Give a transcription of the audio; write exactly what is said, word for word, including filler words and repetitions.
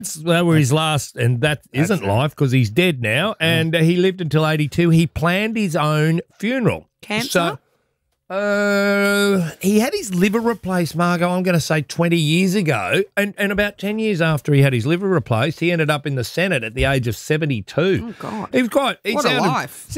That were his last, and that That's isn't it. life because he's dead now. And uh, he lived until eighty-two. He planned his own funeral. Cancer? So, uh, he had his liver replaced, Margot, I'm going to say twenty years ago. And, and about ten years after he had his liver replaced, he ended up in the Senate at the age of seventy-two. Oh, God. He was quite... He's What a sounded- life.